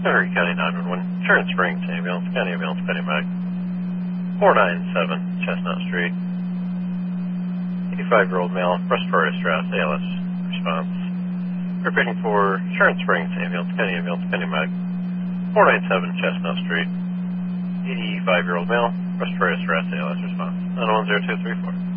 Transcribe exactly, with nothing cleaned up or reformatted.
Missouri County nine one one, Sharon Springs Ambulance, County Ambulance, Penny Mag, four nine seven Chestnut Street. eighty-five-year-old male, respiratory distress, A L S response. Repeating for Sharon Springs Ambulance, County Ambulance, Penny Mag, four nine seven Chestnut Street. eighty-five-year-old male, respiratory distress, A L S response. nine one zero two three four.